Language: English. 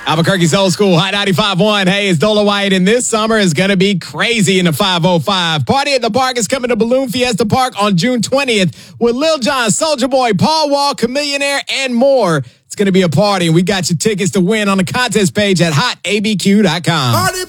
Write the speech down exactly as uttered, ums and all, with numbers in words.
Albuquerque's Old School Hot ninety-five point one. Hey, it's Dola White, and this summer is going to be crazy in the five oh five. Party at the Park is coming to Balloon Fiesta Park on June twentieth with Lil Jon, Soulja Boy, Paul Wall, Chamillionaire, and more. It's going to be a party, and we got your tickets to win on the contest page at hot a b q dot com. Party